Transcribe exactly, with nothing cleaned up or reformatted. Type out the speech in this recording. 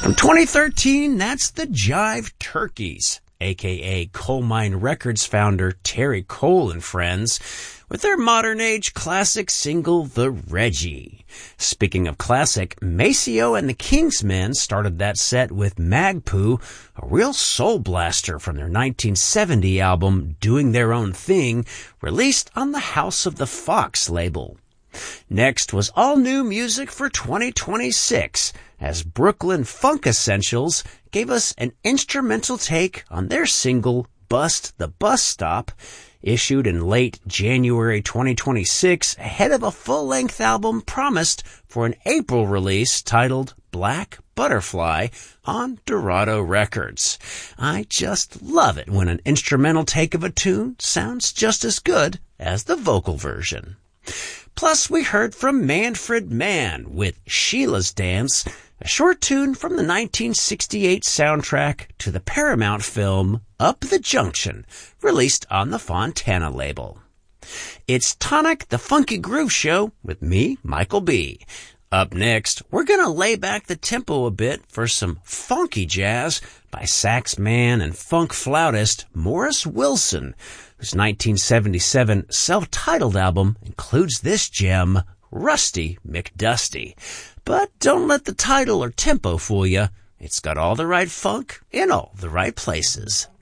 From twenty thirteen, that's the Jive Turkeys, aka Coal Mine Records founder Terry Cole and Friends, with their modern-age classic single, The Reggie. Speaking of classic, Maceo and the Kingsmen started that set with Magpoo, a real soul blaster from their nineteen seventy album, Doing Their Own Thing, released on the House of the Fox label. Next was all new music for twenty twenty-six, as Brooklyn Funk Essentials gave us an instrumental take on their single, Bust the Bus Stop, issued in late January twenty twenty-six, ahead of a full-length album promised for an April release titled Black Butterfly on Dorado Records. I just love it when an instrumental take of a tune sounds just as good as the vocal version. Plus, we heard from Manfred Mann with Sheila's Dance, a short tune from the nineteen sixty-eight soundtrack to the Paramount film Up the Junction, released on the Fontana label. It's Tonic the Funky Groove Show with me, Michael B. Up next, we're going to lay back the tempo a bit for some funky jazz by sax man and funk flautist Morris Wilson, whose nineteen seventy-seven self-titled album includes this gem, Rusty McDusty. But don't let the title or tempo fool you. It's got all the right funk in all the right places.